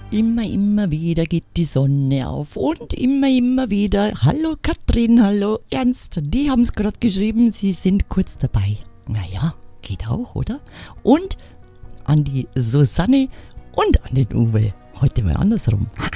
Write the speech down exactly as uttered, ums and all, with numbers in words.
Immer, immer wieder geht die Sonne auf und immer, immer wieder. Hallo Katrin, hallo Ernst. Die haben es gerade geschrieben, sie sind kurz dabei. Naja, geht auch, oder? Und an die Susanne und an den Uwe. Heute mal andersrum.